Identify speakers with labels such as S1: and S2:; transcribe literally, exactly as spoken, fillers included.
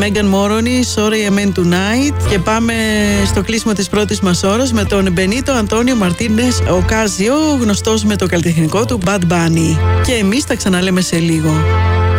S1: Μέγαν Μόρονη, Sorry I Meant Tonight. Και πάμε στο κλείσιμο της πρώτης μας ώρας με τον Μπενίτο Αντώνιο Μαρτίνες Οκάζιο, γνωστός με το καλλιτεχνικό του Bad Bunny. Και εμείς τα ξαναλέμε σε λίγο.